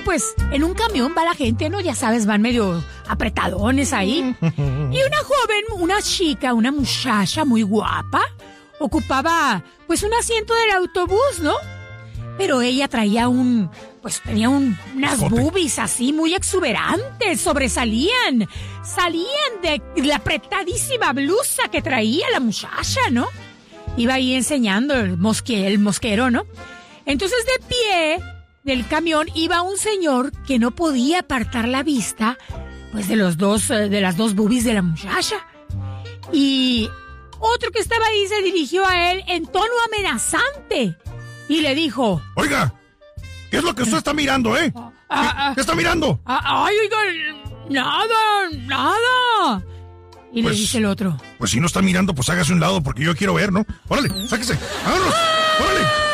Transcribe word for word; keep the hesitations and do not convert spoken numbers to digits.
pues en un camión va la gente, ¿no? Ya sabes, van medio apretadones ahí. Y una joven, una chica, una muchacha muy guapa, ocupaba pues un asiento del autobús, ¿no? Pero ella traía un... Pues tenía un, unas Escote. boobies así muy exuberantes, sobresalían. Salían de la apretadísima blusa que traía la muchacha, ¿no? Iba ahí enseñando el, mosque, el mosquero, ¿no? Entonces de pie del camión iba un señor que no podía apartar la vista, pues de los dos, de las dos boobies de la muchacha. Y otro que estaba ahí se dirigió a él en tono amenazante y le dijo... Oiga, ¿qué es lo que usted está mirando, eh? ¿Qué, Ah, qué está mirando? ah, ¡Ay, oiga! ¡Nada! ¡Nada! Y Pues- le dice el otro... Pues si no está mirando, pues hágase un lado porque yo quiero ver, ¿no? Órale, sáquese. Vámonos. Órale.